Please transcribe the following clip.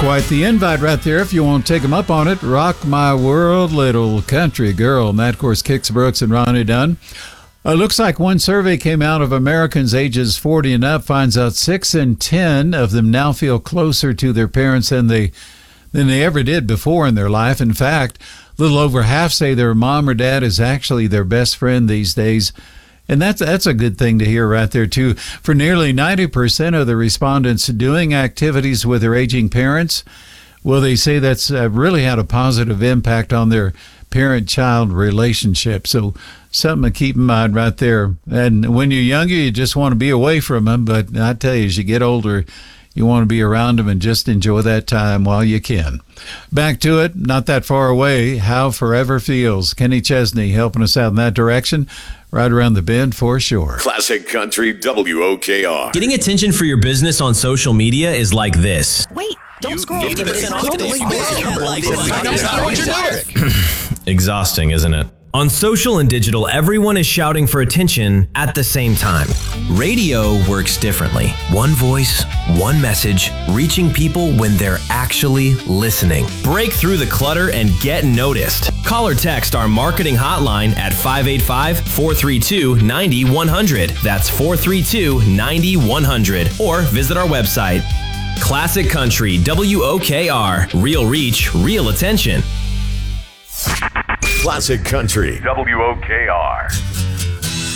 Quite the invite right there if you want to take them up on it. Rock My World, Little Country Girl. And that, of course, Kix Brooks and Ronnie Dunn. Looks like one survey came out of Americans ages 40 and up, finds out 6 in 10 of them now feel closer to their parents than they ever did before in their life. In fact, a little over half say their mom or dad is actually their best friend these days. And that's a good thing to hear right there, too. For nearly 90% of the respondents doing activities with their aging parents, well, they say that's really had a positive impact on their parent-child relationship. So something to keep in mind right there. And when you're younger, you just want to be away from them. But I tell you, as you get older, you want to be around them and just enjoy that time while you can. Back to it, not that far away, How Forever Feels. Kenny Chesney helping us out in that direction, right around the bend for sure. Classic Country WOKR. Getting attention for your business on social media is like this. Wait, don't scroll. Exhausting, isn't it? On social and digital, everyone is shouting for attention at the same time. Radio works differently. One voice, one message, reaching people when they're actually listening. Break through the clutter and get noticed. Call or text our marketing hotline at 585-432-9100. That's 432-9100. Or visit our website. Classic Country WOKR. Real reach, real attention. Classic Country WOKR.